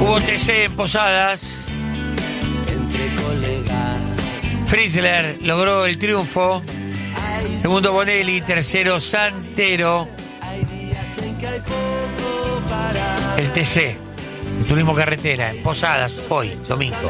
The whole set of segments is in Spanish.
Hubo TC en Posadas. Fritzler logró el triunfo. Segundo Bonelli, tercero Santero. El TC, el turismo carretera, en Posadas, hoy, domingo.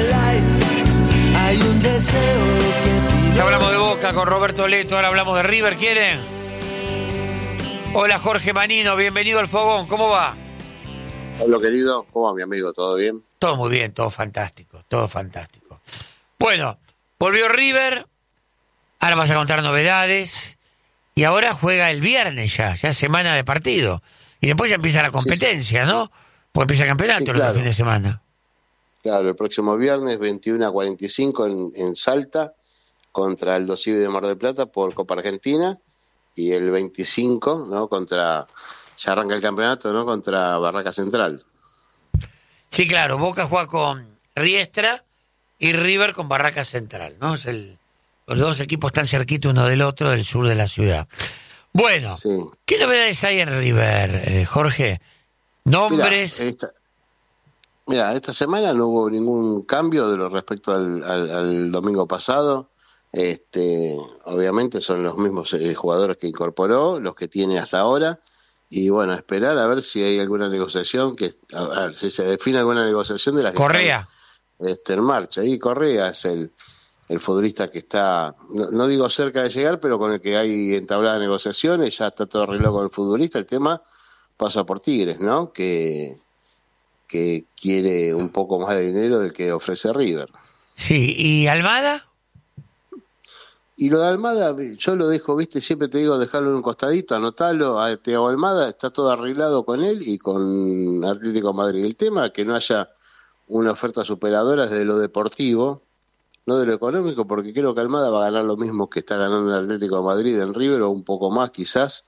Ya hablamos de Boca con Roberto Leto, ahora hablamos de River, ¿quieren? Hola Jorge Manino, bienvenido al Fogón, ¿cómo va? Hola querido, ¿cómo va mi amigo? ¿Todo bien? Todo muy bien, todo fantástico, todo fantástico. Bueno, volvió River, ahora vas a contar novedades, y ahora juega el viernes ya semana de partido, y después ya empieza la competencia, ¿no? Pues empieza el campeonato claro. El fin de semana. Claro, el próximo viernes 21:45 en Salta contra el Dosivi de Mar del Plata por Copa Argentina, y el 25, ¿no? Ya arranca el campeonato, ¿no? Contra Barraca Central. Sí, claro, Boca juega con Riestra y River con Barraca Central, ¿no? Los dos equipos están cerquitos uno del otro del sur de la ciudad. Bueno, sí. ¿Qué novedades hay en River, Jorge? ¿Nombres? Mira, esta semana no hubo ningún cambio de lo respecto al domingo pasado. Obviamente son los mismos jugadores que incorporó, los que tiene hasta ahora. Y bueno, esperar a ver si hay alguna negociación, a ver si se define alguna negociación de las que Correa están, en marcha. Y Correa es el futbolista que está, no digo cerca de llegar, pero con el que hay entabladas negociaciones, ya está todo arreglado con el futbolista. El tema pasa por Tigres, ¿no? Que quiere un poco más de dinero del que ofrece River. Sí, ¿y Almada? Y lo de Almada, yo lo dejo, viste, siempre te digo, dejarlo en un costadito, anotarlo, a Thiago Almada, está todo arreglado con él y con Atlético de Madrid. El tema es que no haya una oferta superadora desde lo deportivo, no de lo económico, porque creo que Almada va a ganar lo mismo que está ganando el Atlético de Madrid en River, o un poco más quizás,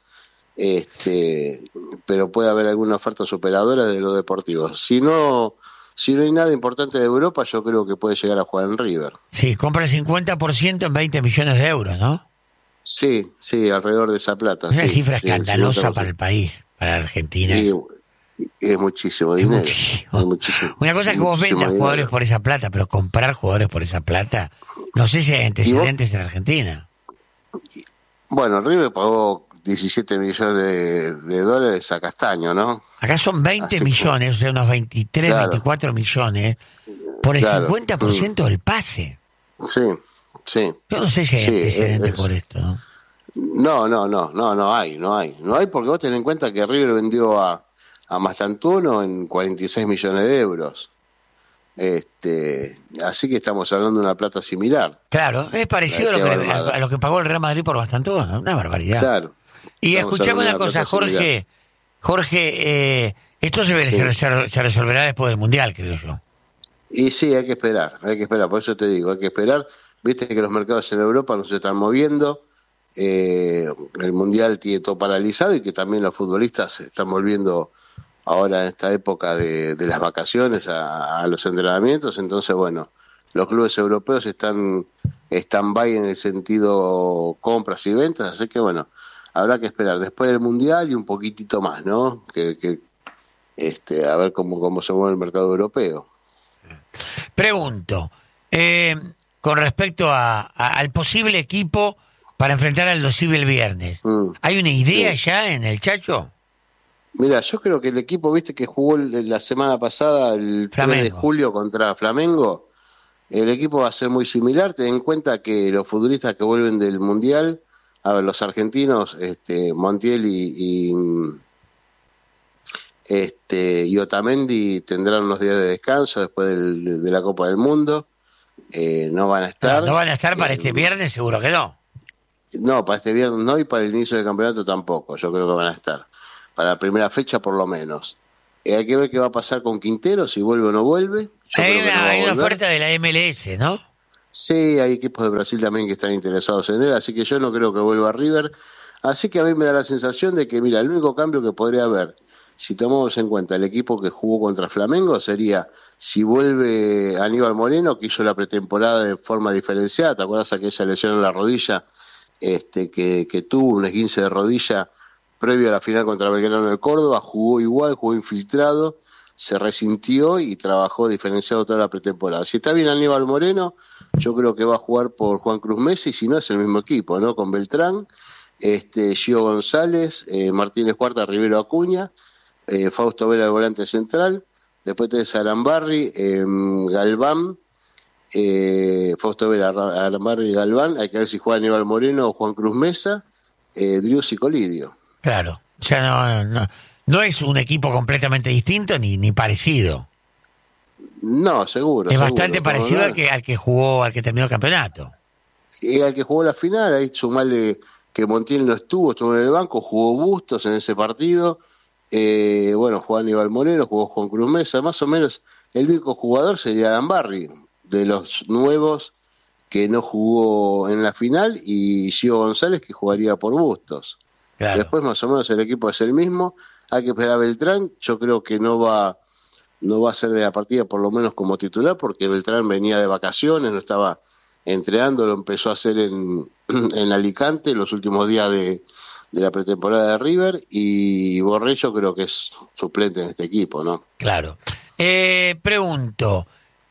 pero puede haber alguna oferta superadora de lo deportivo. Si no hay nada importante de Europa, yo creo que puede llegar a jugar en River. Sí, compra el 50% en 20 millones de euros, ¿no? Sí, alrededor de esa plata. Una sí, cifra escandalosa para el país, para Argentina. Es muchísimo dinero. Es muchísimo. Una cosa es que vos vendas jugadores por esa plata, pero comprar jugadores por esa plata, no sé si hay antecedentes en Argentina. Bueno, River pagó 17 millones de dólares a Castaño, ¿no? Acá son 20 millones, o sea, unos 23, claro, 24 millones, por el 50% del pase. Sí. Yo no sé si hay antecedentes por esto, ¿no? No hay, porque vos tenés en cuenta que River vendió a Mastantuono en 46 millones de euros. Así que estamos hablando de una plata similar. Claro, es parecido a lo que pagó el Real Madrid por Mastantuono, una barbaridad. Claro. Y escuchame una cosa, Jorge, esto se resolverá después del Mundial, creo yo. Y sí, hay que esperar, por eso te digo, hay que esperar. Viste que los mercados en Europa no se están moviendo, el Mundial tiene todo paralizado, y que también los futbolistas se están volviendo ahora en esta época de las vacaciones a los entrenamientos. Entonces, bueno, los clubes europeos están stand-by en el sentido compras y ventas, así que bueno, habrá que esperar después del Mundial y un poquitito más, ¿no? A ver cómo se mueve el mercado europeo. Pregunto, con respecto al posible equipo para enfrentar al Dosivi el viernes, ¿hay una idea ya en el Chacho? Mira, yo creo que el equipo, viste, que jugó la semana pasada, el Flamengo. 3 de julio contra Flamengo, el equipo va a ser muy similar. Ten en cuenta que los futbolistas que vuelven del Mundial, a ver, los argentinos, Montiel y Otamendi tendrán unos días de descanso después de la Copa del Mundo. No van a estar. ¿No van a estar para este viernes? Seguro que no. No, para este viernes no, y para el inicio del campeonato tampoco. Yo creo que van a estar. Para la primera fecha por lo menos. Hay que ver qué va a pasar con Quintero, si vuelve o no vuelve. Hay una oferta de la MLS, ¿no? Sí, hay equipos de Brasil también que están interesados en él, así que yo no creo que vuelva a River. Así que a mí me da la sensación de que, mira, el único cambio que podría haber, si tomamos en cuenta el equipo que jugó contra Flamengo, sería si vuelve Aníbal Moreno, que hizo la pretemporada de forma diferenciada. ¿Te acuerdas aquella lesión en la rodilla que tuvo, un esguince de rodilla previo a la final contra Belgrano de Córdoba? Jugó igual, jugó infiltrado. se resintió y trabajó diferenciado toda la pretemporada. Si está bien Aníbal Moreno, yo creo que va a jugar por Juan Cruz Messi, si no es el mismo equipo, ¿no? Con Beltrán, Gio González, Martínez Cuarta, Rivero Acuña, Fausto Vera de volante central, después tenés a Arambarri, Galván, Fausto Vera, Arambarri y Galván, hay que ver si juega Aníbal Moreno o Juan Cruz Mesa, Drius y Colidio. Claro, o sea, no es un equipo completamente distinto ni parecido. No, seguro. Es bastante parecido al que jugó, al que terminó el campeonato. Y al que jugó la final, ahí sumarle que Montiel no estuvo en el banco, jugó Bustos en ese partido, jugó Aníbal Moreno, jugó Juan Cruz Mesa, más o menos el único jugador sería Arambarri, de los nuevos que no jugó en la final, y Gio González que jugaría por Bustos. Claro. Después más o menos el equipo es el mismo, hay que esperar a Beltrán, yo creo que no va a ser de la partida por lo menos como titular, porque Beltrán venía de vacaciones, no estaba entrenando, lo empezó a hacer en Alicante los últimos días de la pretemporada de River, y Borrello creo que es suplente en este equipo, ¿no? Claro. Pregunto,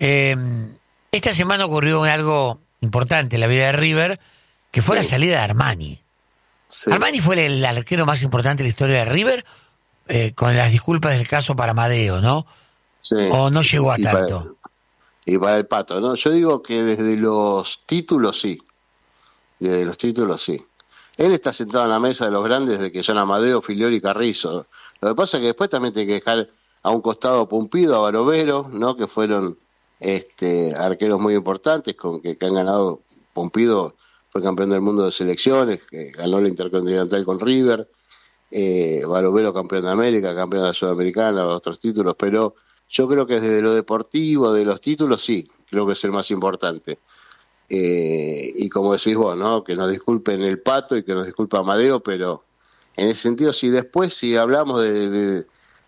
esta semana ocurrió algo importante en la vida de River, que fue la salida de Armani. Sí. ¿Armani fue el arquero más importante de la historia de River? Con las disculpas del caso para Amadeo, ¿no? Sí. ¿O no llegó a tanto? Para el Pato, ¿no? Yo digo que desde los títulos sí. Desde los títulos sí. Él está sentado en la mesa de los grandes de que son Amadeo, Filiol y Carrizo. Lo que pasa es que después también tiene que dejar a un costado a Pumpido, a Barovero, ¿no? Que fueron arqueros muy importantes que han ganado. Pumpido fue campeón del mundo de selecciones, que ganó la Intercontinental con River. Barovero campeón de América, campeón de la Sudamericana, otros títulos, pero yo creo que desde lo deportivo, de los títulos, sí, creo que es el más importante. Y como decís vos, ¿no? Que nos disculpen el Pato y que nos disculpe Amadeo, pero en ese sentido, si hablamos desde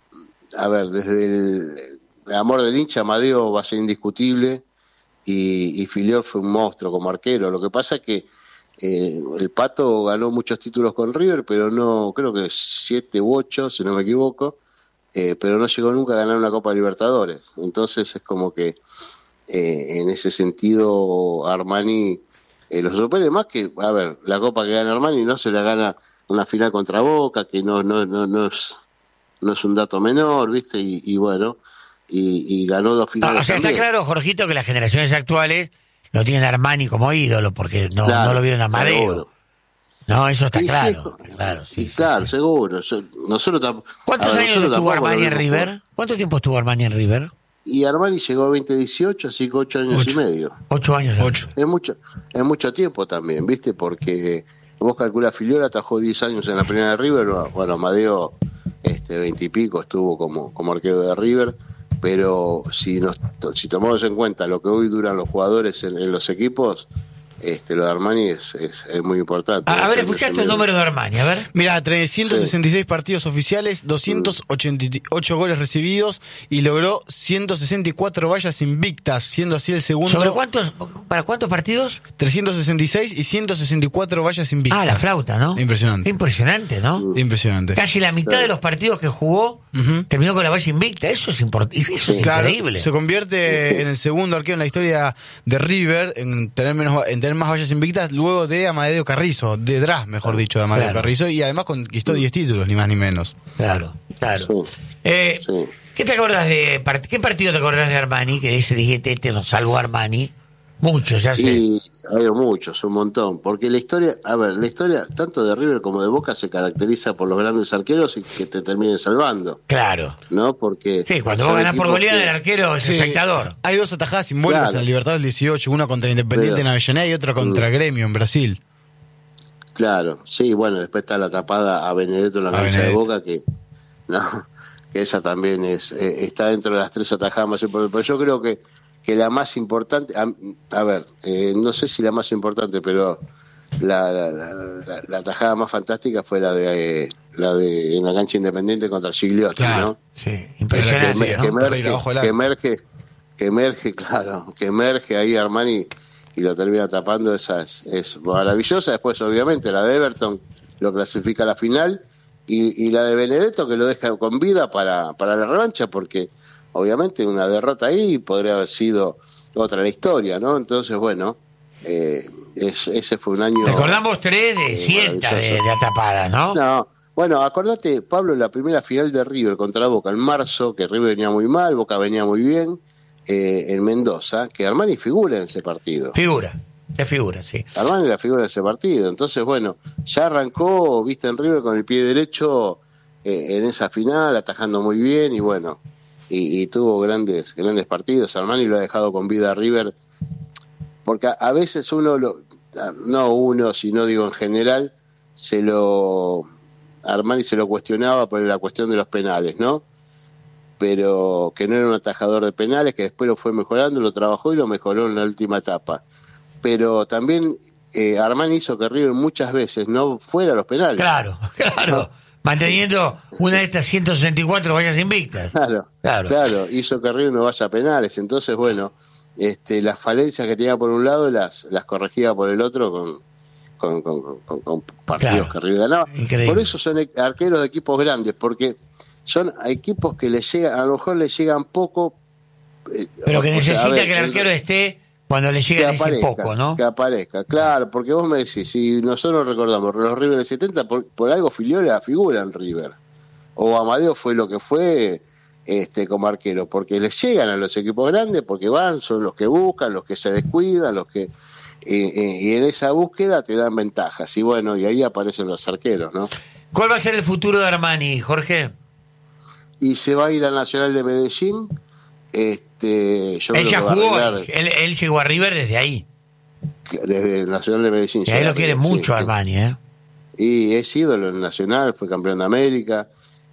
el amor del hincha, Amadeo va a ser indiscutible y Filiol fue un monstruo como arquero. Lo que pasa es que el Pato ganó muchos títulos con River, pero no, creo que 7 u 8, si no me equivoco, pero no llegó nunca a ganar una Copa Libertadores. Entonces es como que en ese sentido Armani lo supera, más que, la Copa que gana Armani no se la gana una final contra Boca, que no es un dato menor, ¿viste? Y ganó 2 finales. O sea, también. Está claro, Jorgito, que las generaciones actuales no tienen a Armani como ídolo, porque no lo vieron a Amadeo. Seguro. No, eso está claro. Claro, seguro. ¿Cuántos años estuvo Armani en River? ¿Cuánto tiempo estuvo Armani en River? Y Armani llegó a 2018, así que 8 años y medio. 8 años. 8. Es mucho tiempo también, ¿viste? Porque vos calculás, Filiol atajó 10 años en la primera de River, bueno, Amadeo 20 y pico estuvo como arquero de River, pero si tomamos en cuenta lo que hoy duran los jugadores en los equipos, lo de Armani es muy importante. A ver, escuchaste el número de Armani, a ver. Mirá, 366 partidos oficiales, 288 goles recibidos y logró 164 vallas invictas, siendo así el segundo. ¿Para cuántos partidos? 366 y 164 vallas invictas. Ah, la flauta, ¿no? Impresionante. Impresionante, ¿no? Impresionante. Casi la mitad de los partidos que jugó terminó con la valla invicta. Eso es increíble. Se convierte en el segundo arquero en la historia de River en tener más vallas invictas luego de Amadeo Carrizo, mejor dicho, de Amadeo Carrizo, y además conquistó 10 títulos, ni más ni menos. Claro. ¿Qué te acordás qué partido te acordás de Armani? Que dijiste, nos salvó Armani. Muchos, ya sé. Sí, hay muchos, un montón. Porque la historia tanto de River como de Boca se caracteriza por los grandes arqueros y que te terminen salvando. Claro. ¿No? Porque sí, cuando vos ganás por goleada, el arquero es espectador. Hay 2 atajadas simbólicas en la Libertadores del 18, una contra Independiente en Avellaneda y otra contra Gremio en Brasil. Claro, sí, bueno, después está la tapada a Benedetto en la cancha de Boca, que esa también está dentro de las 3 atajadas más importantes. Pero yo creo que la más importante, no sé si la más importante, pero la tajada más fantástica fue la de en la cancha Independiente contra Gigliotti, claro, ¿no? Sí, impresionante. Que emerge ahí Armani y lo termina tapando, esa es maravillosa. Después, obviamente, la de Everton lo clasifica a la final y la de Benedetto que lo deja con vida para la revancha, porque obviamente una derrota ahí podría haber sido otra la historia, ¿no? Entonces, bueno, ese fue un año... Recordamos 3 de cientos de atapadas, ¿no? No, bueno, acordate, Pablo, la primera final de River contra Boca en marzo, que River venía muy mal, Boca venía muy bien, en Mendoza, que Armani figura en ese partido. Figura, sí. Armani la figura en ese partido, entonces, bueno, ya arrancó, viste, en River con el pie derecho en esa final, atajando muy bien, y bueno, y tuvo grandes partidos. Armani lo ha dejado con vida a River, porque a veces sino digo en general, Armani se lo cuestionaba por la cuestión de los penales, ¿no? Pero que no era un atajador de penales, que después lo fue mejorando, lo trabajó y lo mejoró en la última etapa. Pero también Armani hizo que River muchas veces no fuera a los penales. Claro, ¿no? Manteniendo una de estas 164 vallas invictas. Claro, hizo que River no vaya a penales. Entonces, bueno, las falencias que tenía por un lado las corregía por el otro con partidos que River ganaba. Increíble. Por eso son arqueros de equipos grandes, porque son equipos que le llegan, a lo mejor le llegan poco, pero que necesita que el arquero esté cuando le llega ese poco, ¿no? Que aparezca, claro, porque vos me decís, si nosotros recordamos los River del 70, por algo Filiola figura en River, o Amadeo fue lo que fue como arquero, porque les llegan a los equipos grandes, porque son los que buscan, los que se descuidan, los que y en esa búsqueda te dan ventajas, y bueno, y ahí aparecen los arqueros, ¿no? ¿Cuál va a ser el futuro de Armani, Jorge? Y se va a ir al Nacional de Medellín. Él ya jugó, él llegó a River desde ahí. Desde el Nacional de Medellín. Y ahí lo quiere mucho Armani, ¿eh? Y es ídolo en el Nacional, fue campeón de América.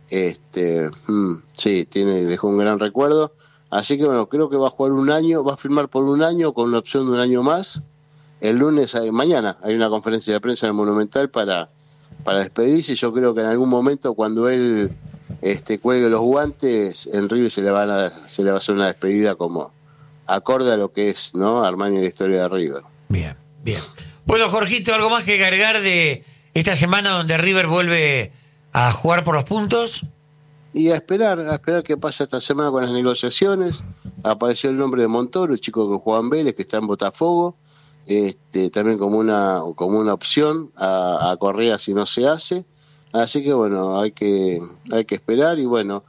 Dejó un gran recuerdo. Así que bueno, creo que va a jugar un año, va a firmar por un año con una opción de un año más. El lunes, mañana, hay una conferencia de prensa en el Monumental para despedirse. Yo creo que en algún momento, cuando él cuelgue los guantes, en River se le va a hacer una despedida como acorde a lo que es, ¿no? Armani en la historia de River. Bien. Bueno, Jorgito, ¿algo más que cargar de esta semana donde River vuelve a jugar por los puntos? Y a esperar qué pasa esta semana con las negociaciones. Apareció el nombre de Montoro, el chico que juega en Vélez, que está en Botafogo, también como una opción a Correa si no se hace. Así que bueno, hay que esperar y bueno,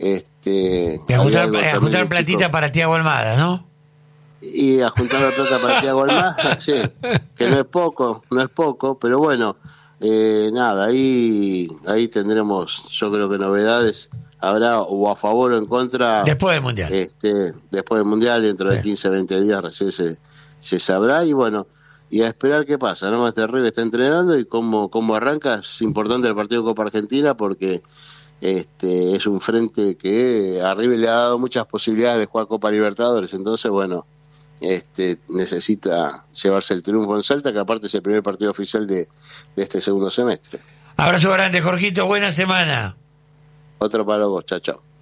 juntar platita para Thiago Almada, ¿no? Y a juntar la plata para Thiago Almada, sí, que no es poco, pero bueno, nada, ahí tendremos, yo creo que novedades habrá o a favor o en contra después del Mundial. Después del Mundial, dentro de 15, 20 días recién se sabrá y bueno, y a esperar qué pasa, ¿no? Este River está entrenando y cómo arranca. Es importante el partido de Copa Argentina porque es un frente que a River le ha dado muchas posibilidades de jugar Copa Libertadores, entonces bueno, necesita llevarse el triunfo en Salta, que aparte es el primer partido oficial de este segundo semestre. Abrazo grande, Jorgito, buena semana. Otro para vos, chao.